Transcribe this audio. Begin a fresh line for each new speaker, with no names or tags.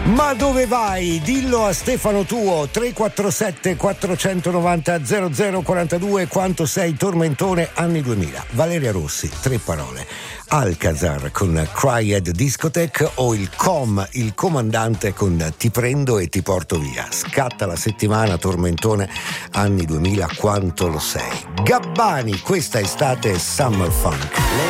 Ma dove vai? Dillo a Stefano tuo. 347 490 0042. Quanto sei tormentone anni 2000. Valeria Rossi, 3 parole. Alcazar con Cryhead Discotheque o il il comandante con Ti prendo e ti porto via. Scatta la settimana tormentone anni 2000, quanto lo sei. Gabbani, questa estate Summer Funk.